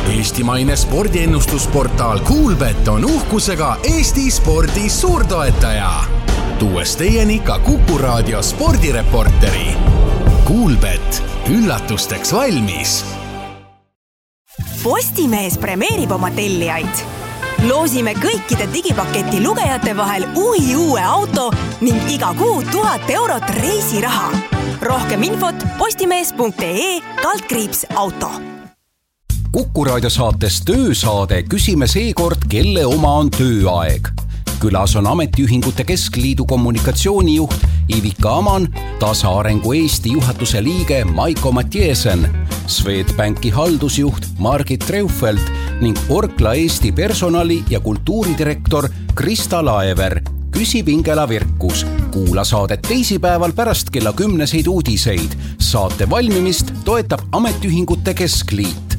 Eestimaine spordiennustusportaal Kuulbet on uhkusega Eesti spordi suurtoetaja. Tuues teieni ka Kuku Raadio spordireporteri. Kuulbet, üllatusteks valmis. Postimees premeerib oma tellijaid. Loosime kõikide digipaketi lugejate vahel uue auto ning iga kuu 1000 eurot reisiraha. Rohkem infot postimees.ee/auto. Kuku Raadio saates Töösaade küsime seekord, kelle oma on tööaeg. Külas on Ametiühingute Keskliidu kommunikatsioonijuht Ivika Aman, Tasaarengu Eesti juhatuse liige Maiko Mattiesen, Swedbanki haldusjuht Margit Treufelt ning Orkla Eesti personali- ja kultuuridirektor Krista Laever. Küsib Ingela Virkus. Kuula saadet teisipäeval pärast kella 10 uudiseid. Saate valmimist toetab Ametiühingute Keskliit.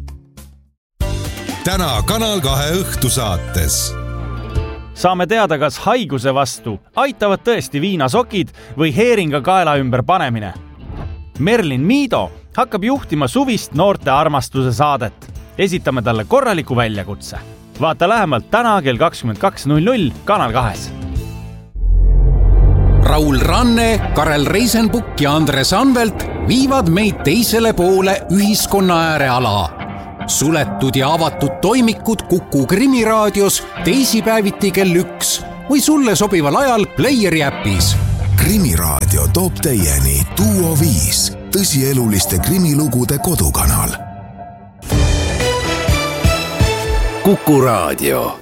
Täna Kanal 2 õhtusaates. Saame teada, kas haiguse vastu aitavad tõesti viinasokid või heeringa kaela ümber panemine. Merlin Miido hakkab juhtima suvist noorte armastuse saadet. Esitame talle korraliku väljakutse. Vaata lähemalt täna kell 22.00 Kanal 2. Raul Ranne, Karel Reisenbuk ja Andres Anvelt viivad meid teisele poole ühiskonna ääreala. Suletud ja avatud toimikud Kuku Krimiraadios teisipäeviti kell 1 või sulle sobival ajal Playeri äpis. Krimiraadio toob teieni Duo 5, tõsieluliste krimilugude kodukanal. Kuku Raadio.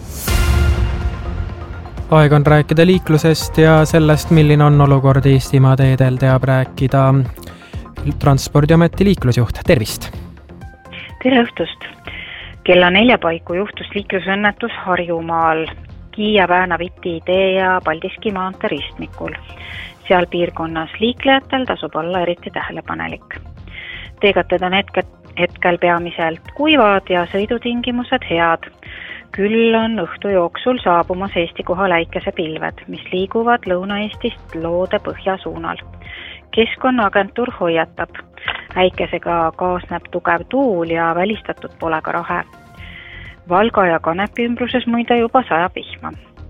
Aeg on rääkida liiklusest ja sellest, milline on olukord Eestimaa teedel, teab rääkida Transpordiameti liiklusjuht. Tervist! Tere õhtust! Kella 4 paiku juhtus liiklusõnnetus Harjumaal, Kiia-Vääna-Viti tee ja Paldiski maantee ristmikul. Seal piirkonnas liiklejatel tasub olla eriti tähelepanelik. Teekated on hetkel peamiselt kuivad ja sõidutingimused head. Küll on õhtu jooksul saabumas Eesti kohal äikesepilved, mis liiguvad Lõuna-Eestist Loode põhja suunal. Keskkonnaagentuur hoiatab. Äikesega kaasneb tugev tuul ja välistatud pole ka rahe. Valga ja Kanepi ümbruses muide juba sajab vihma.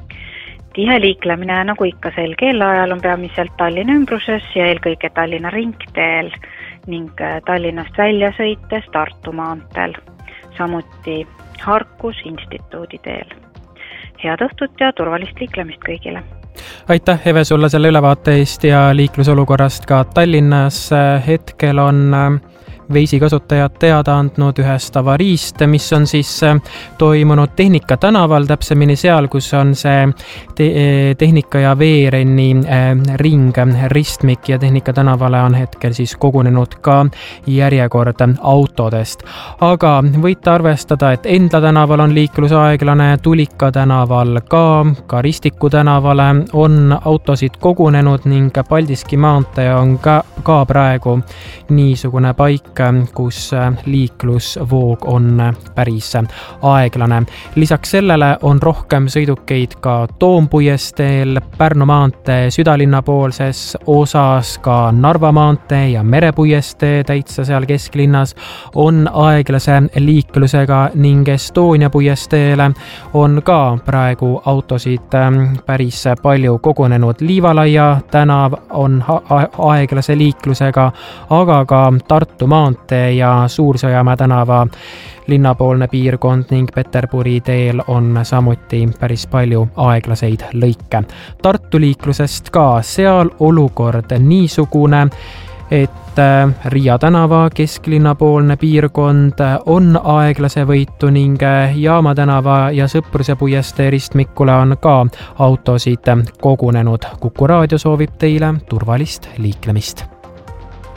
Tihe liiklemine nagu ikka sel kellaajal on peamiselt Tallinna ümbruses ja eelkõige Tallinna ringteel ning Tallinnast välja sõites Tartu maanteel. Samuti Harkus instituudi teel. Head õhtut ja turvalist liiklemist kõigile. Aitäh, Eve, sulle selle ülevaate eest ja liiklusolukorrast ka Tallinnas. Hetkel on Veisi kasutajad teada andnud ühest avariist, mis on siis toimunud Tehnika tänaval, täpsemini seal, kus on see Tehnika ja Veerenni ring, ristmik ja Tehnika tänavale on hetkel siis kogunenud ka järjekord autodest. Aga võite arvestada, et Endla tänaval on liiklusaeglane, Tulika tänaval ka Ristiku tänavale on autosid kogunenud ning Paldiski maantee on ka praegu niisugune paik, kus liiklusvoog on päris aeglane. Lisaks sellele on rohkem sõidukeid ka Toompuiesteel, Pärnu maantee südalinna poolses osas, ka Narva maantee ja Merepuiestee täitsa seal kesklinnas on aeglase liiklusega ning Estonia puiesteele on ka praegu autosid päris palju kogunenud. Liivalaia tänav on aeglase liiklusega, aga ka Tartu maantee ja Suur-Sõjamäe tänava linnapoolne piirkond ning Peterburi teel on samuti päris palju aeglaseid lõike. Tartu liiklusest ka seal olukord niisugune, et Riia tänava kesklinnapoolne piirkond on aeglase võitu ning Jaama tänava ja Sõpruse puiestee ristmikule on ka autosid kogunenud. Kuku Raadio soovib teile turvalist liiklemist.